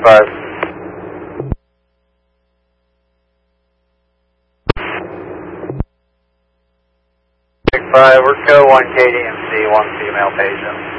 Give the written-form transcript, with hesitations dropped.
5. Big 5, we're Co 1 KDMC, 1 female patient.